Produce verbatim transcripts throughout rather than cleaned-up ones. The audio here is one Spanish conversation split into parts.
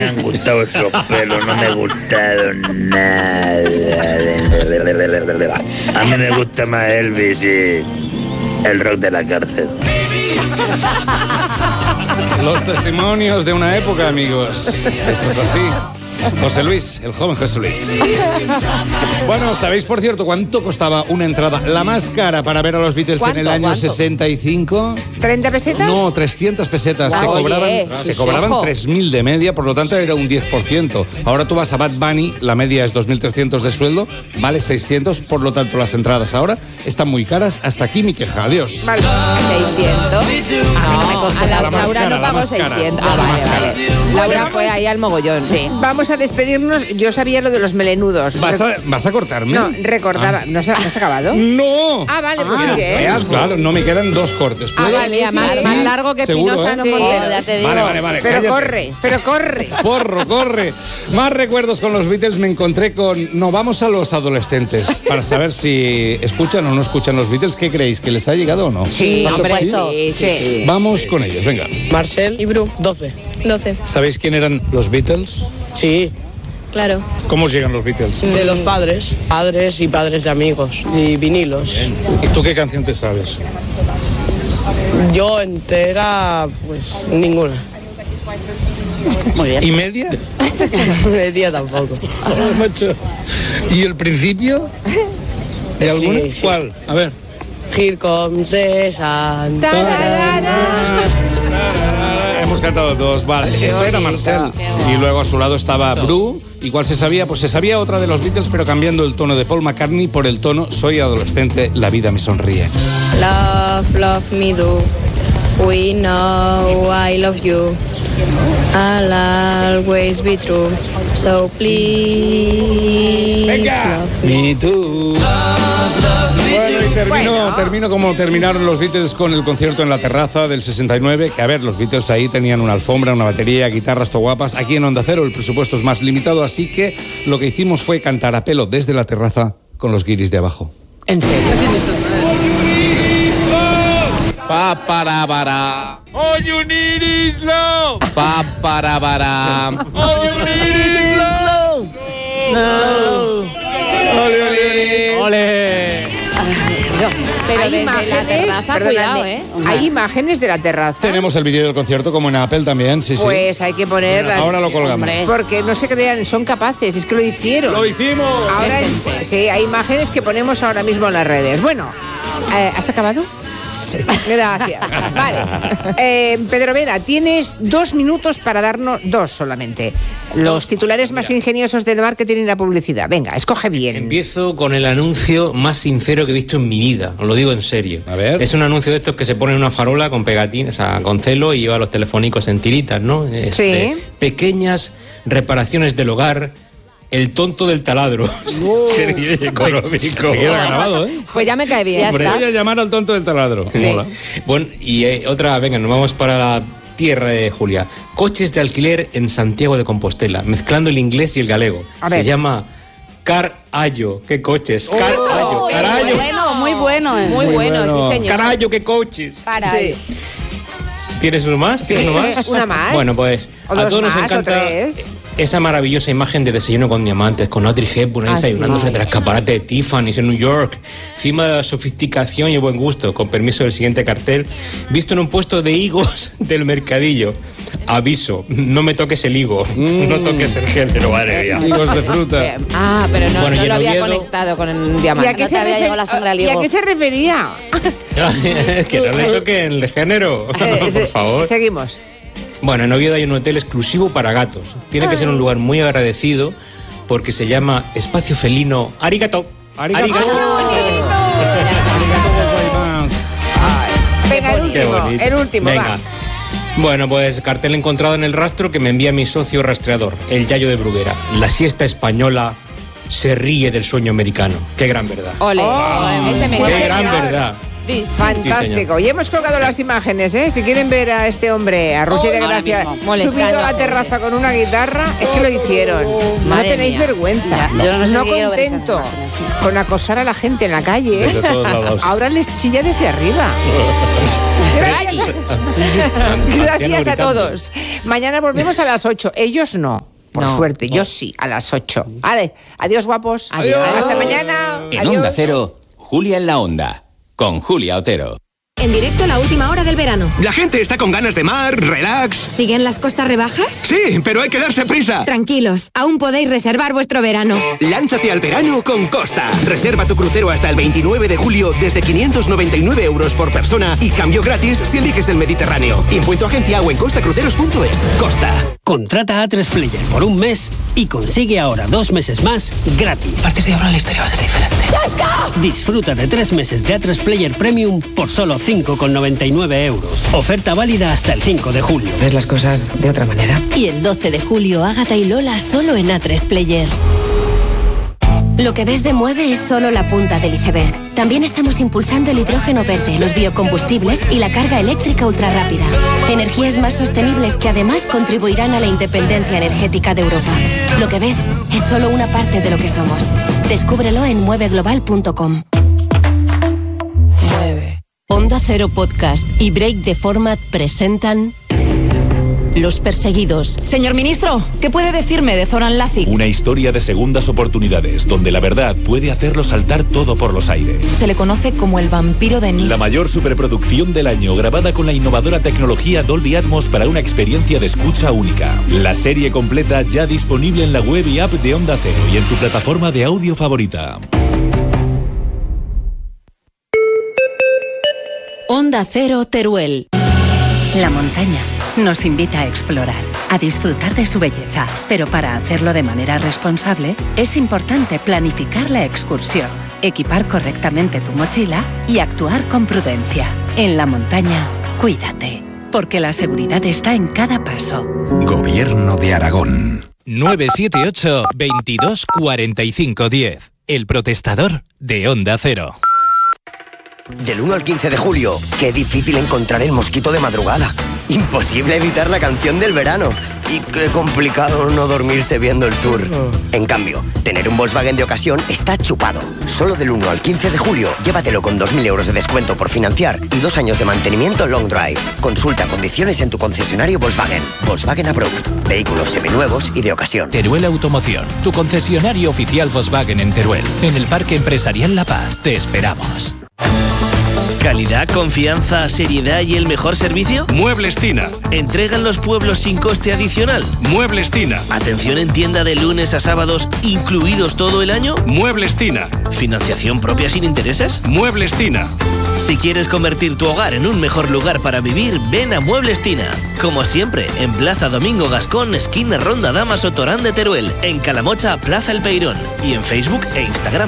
Me han gustado esos pelos, no me ha gustado nada. A mí me gusta más Elvis y el rock de la cárcel. Los testimonios de una época, amigos. Esto es así. José Luis, el joven José Luis. Bueno, ¿sabéis, por cierto, cuánto costaba una entrada, la más cara, para ver a los Beatles en el año ¿cuánto? sesenta y cinco? ¿treinta pesetas? No, trescientas pesetas. Wow, se cobraban, oye, se cobraban tres mil de media, por lo tanto era un diez por ciento. Ahora tú vas a Bad Bunny, la media es dos mil trescientos de sueldo, vale seiscientos, por lo tanto las entradas ahora están muy caras. Hasta aquí mi queja. Adiós. Vale. ¿seiscientos? No, a la, la Laura cara, no pagó seiscientos. Ah, vale, vale. Laura fue ahí al mogollón, sí. Vamos a despedirnos. Yo sabía lo de los melenudos. ¿Vas a, vas a cortarme? No, recordaba. Ah. ¿No, se, ¿No has acabado? ¡No! Ah, vale, pues Ah, sigue. veas, claro, no me quedan dos cortes. Ah, ¿Puedo? vale, Sí, más, sí. más largo que ¿Seguro, Espinosa eh? no Sí. Montero. Ya te digo. Vale, vale, vale. Pero cállate. corre, pero corre. Porro, corre. Más recuerdos con los Beatles. Me encontré con... No, vamos a los adolescentes para saber si escuchan o no escuchan los Beatles. ¿Qué creéis? ¿Que les ha llegado o no? Sí, Por hombre, supuesto. sí, sí, sí. Vamos con ellos, venga. Marcel Y Bru, doce. doce, ¿Sabéis quién eran los Beatles? Sí, claro. ¿Cómo os llegan los Beatles? de los padres. Padres y padres de amigos. Y vinilos. ¿Y tú qué canción te sabes? Yo entera, pues ninguna. Muy bien. ¿Y media? Media tampoco. Oh, macho. ¿Y el principio? ¿De Sí, alguna? sí. ¿Cuál? A ver. Here comes the sun. Tararara. Hemos cantado dos, vale. Esto era Marcel. Y luego a su lado estaba Bru. ¿Y cuál se sabía? Pues se sabía otra de los Beatles, pero cambiando el tono de Paul McCartney por el tono Soy adolescente, la vida me sonríe. Love, love me do. We know I love you. I'll always be true. So please love me. Me too. Bueno, y termino, Bueno. termino como terminaron los Beatles con el concierto en la terraza del sesenta y nueve, que a ver, los Beatles ahí tenían una alfombra, una batería, guitarras to guapas. Aquí en Onda Cero el presupuesto es más limitado, así que lo que hicimos fue cantar a pelo desde la terraza con los guiris de abajo. En serio. Pa para para. All you need is love. Pa para para. All you need is love. ¡Ole! Pero Hay desde la imágenes, terraza, perdóname, cuidado, ¿eh? hay imágenes de la terraza. Tenemos el vídeo del concierto como en Apple también, sí, sí. Pues hay que poner. Ahora lo colgamos. Hombre. Porque no se crean, son capaces, es que lo hicieron. ¡Lo hicimos! Ahora sí, hay imágenes que ponemos ahora mismo en las redes. Bueno, eh, ¿has acabado? Sí. Gracias. Vale. Eh, Pedro Vera, tienes dos minutos para darnos, dos solamente, los titulares más ingeniosos del marketing y la publicidad. Venga, escoge bien. Empiezo con el anuncio más sincero que he visto en mi vida, os lo digo en serio. A ver. Es un anuncio de estos que se pone en una farola con pegatina, o sea, con celo y lleva los telefónicos en tiritas, ¿no? Es Sí. de pequeñas reparaciones del hogar. El tonto del taladro. Sería económico. Te queda grabado, ¿eh? Pues ya me cae bien. Hombre. Ya Voy a está. llamar al tonto del taladro. Mola. Bueno, y eh, otra, venga, nos vamos para la tierra de Julia. Coches de alquiler en Santiago de Compostela, mezclando el inglés y el galego. A Se ver. llama Car Ayo. ¿Qué coches? Car Ayo. Oh, Carayo. Bueno, muy bueno. eh. Muy, Muy bueno, bueno. sí, señor. Carayo, qué coches. Para. Sí. ¿Tienes uno más? ¿Tienes Sí, uno más? una más. Bueno, pues O a dos todos nos más, o encanta tres. esa maravillosa imagen de desayuno con diamantes, con Audrey Hepburn ahí Ah, desayunándose sí. entre el escaparate de Tiffany's en New York, encima de la sofisticación y el buen gusto, con permiso del siguiente cartel, visto en un puesto de higos del mercadillo. Aviso, no me toques el higo, Mm. no toques el género, madre mía. Higos de fruta. Bien. Ah, pero no, Bueno, y no en lo había Oviedo- conectado con el ¿Y a diamante. qué, No se te había refer- llegado la sangre al ¿Y a higo. qué se refería? que no le toquen el género, Eh, por se- favor. Seguimos. Bueno, en Oviedo hay un hotel exclusivo para gatos. Tiene que ser un lugar muy agradecido porque se llama Espacio Felino Arigato. Arigato. Venga, el Qué último, bonito. el último, Venga. va. Bueno, pues cartel encontrado en el rastro que me envía mi socio rastreador, el Yayo de Bruguera. La siesta española se ríe del sueño americano. Qué gran verdad. Ole, Oh, ese me Qué cae. gran señor. verdad. Sí, sí. Fantástico. Y hemos colgado las imágenes, ¿eh? Si quieren ver a este hombre, a Ruchi de ahora Gracia, mismo, molestando subido a la a terraza con una guitarra, es que lo hicieron. No Madre tenéis mía. vergüenza. Ya, yo no sé si quiero ver esas contento imágenes. con acosar a la gente en la calle, ¿eh? Desde todos lados. Ahora les chilla desde arriba. Gracias, gracias a todos. Mañana volvemos a las ocho. Ellos no. Por No. suerte, yo sí, a las ocho. Vale, adiós guapos. Adiós. Hasta mañana. En Adiós. Onda Cero, Julia en la Onda, con Julia Otero. En directo la última hora del verano. La gente está con ganas de mar, relax. ¿Siguen las costas rebajas? Sí, pero hay que darse prisa. Tranquilos, aún podéis reservar vuestro verano. Lánzate al verano con Costa. Reserva tu crucero hasta el veintinueve de julio desde quinientos noventa y nueve euros por persona y cambio gratis si eliges el Mediterráneo. Impuesto agencia o en costacruceros punto es. Costa. Contrata a tres Player por un mes y consigue ahora dos meses más gratis. A partir de ahora la historia va a ser diferente. Disfruta de tres meses de A tres Player Premium por solo cinco con noventa y nueve euros. Oferta válida hasta el cinco de julio. ¿Ves las cosas de otra manera? Y el doce de julio, Ágata y Lola solo en A tres Player. Lo que ves de Mueve es solo la punta del iceberg. También estamos impulsando el hidrógeno verde, los biocombustibles y la carga eléctrica ultrarrápida. Energías más sostenibles que además contribuirán a la independencia energética de Europa. Lo que ves es solo una parte de lo que somos. Descúbrelo en mueve global punto com. Onda Cero Podcast y Break the Format presentan Los Perseguidos. Señor ministro, ¿qué puede decirme de Zoran Lazic? Una historia de segundas oportunidades, donde la verdad puede hacerlo saltar todo por los aires. Se le conoce como el vampiro de Nice. La mayor superproducción del año, grabada con la innovadora tecnología Dolby Atmos para una experiencia de escucha única. La serie completa ya disponible en la web y app de Onda Cero y en tu plataforma de audio favorita. Onda Cero Teruel. La montaña nos invita a explorar, a disfrutar de su belleza, pero para hacerlo de manera responsable es importante planificar la excursión, equipar correctamente tu mochila y actuar con prudencia. En la montaña, cuídate, porque la seguridad está en cada paso. Gobierno de Aragón. nueve siete ocho, veintidós, cuarenta y cinco, diez. El protestador de Onda Cero. Del uno al quince de julio, qué difícil encontrar el mosquito de madrugada. Imposible evitar la canción del verano. Y qué complicado no dormirse viendo el tour. En cambio, tener un Volkswagen de ocasión está chupado. Solo del uno al quince de julio, llévatelo con dos mil euros de descuento por financiar y dos años de mantenimiento long drive. Consulta condiciones en tu concesionario Volkswagen. Volkswagen Approved. Vehículos seminuevos y de ocasión. Teruel Automoción, tu concesionario oficial Volkswagen en Teruel. En el Parque Empresarial La Paz. Te esperamos. ¿Calidad, confianza, seriedad y el mejor servicio? Muebles Tina. ¿Entrega en los pueblos sin coste adicional? Muebles Tina. ¿Atención en tienda de lunes a sábados, incluidos todo el año? Muebles Tina. ¿Financiación propia sin intereses? Muebles Tina. Si quieres convertir tu hogar en un mejor lugar para vivir, ven a Muebles Tina. Como siempre, en Plaza Domingo Gascón, esquina Ronda Damaso Torán de Teruel, en Calamocha, Plaza El Peirón, y en Facebook e Instagram.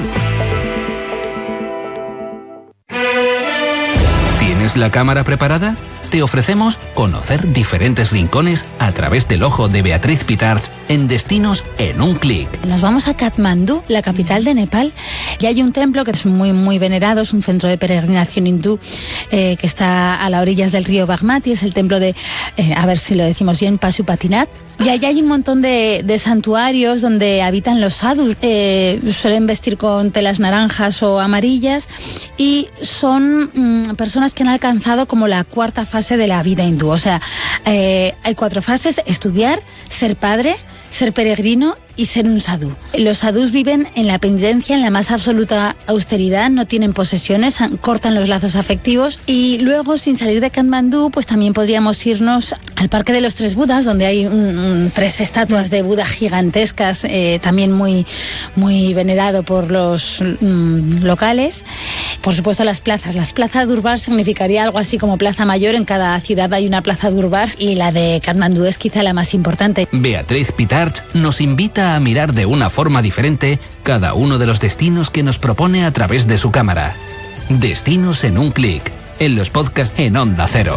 ¿Tienes la cámara preparada? Te ofrecemos conocer diferentes rincones a través del ojo de Beatriz Pitarch en Destinos en un clic. Nos vamos a Katmandú, la capital de Nepal, y hay un templo que es muy muy venerado, es un centro de peregrinación hindú eh, que está a las orillas del río Bagmati, es el templo de, eh, a ver si lo decimos bien, Pashupatinath. Y allá hay un montón de, de santuarios donde habitan los sadhus. Eh, suelen vestir con telas naranjas o amarillas y son mm, personas que han alcanzado como la cuarta fase de la vida hindú. O sea, eh, hay cuatro fases: estudiar, ser padre, ser peregrino y ser un sadhu. Los sadhus viven en la penitencia, en la más absoluta austeridad, no tienen posesiones, cortan los lazos afectivos y luego, sin salir de Katmandú, pues también podríamos irnos al Parque de los Tres Budas, donde hay un, un, tres estatuas de Buda gigantescas, eh, también muy, muy venerado por los mm, locales. Por supuesto, las plazas. Las plazas Durbar significaría algo así como Plaza Mayor. En cada ciudad hay una Plaza Durbar y la de Katmandú es quizá la más importante. Beatriz Pitarch nos invita a mirar de una forma diferente cada uno de los destinos que nos propone a través de su cámara. Destinos en un clic, en los podcasts en Onda Cero.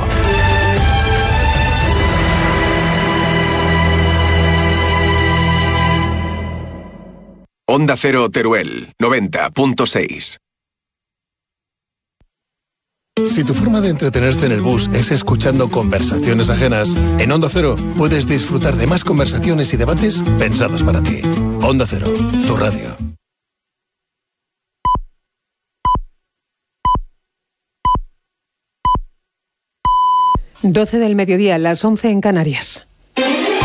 Onda Cero Teruel, noventa punto seis. Si tu forma de entretenerte en el bus es escuchando conversaciones ajenas, en Onda Cero puedes disfrutar de más conversaciones y debates pensados para ti. Onda Cero, tu radio. doce del mediodía, las once en Canarias.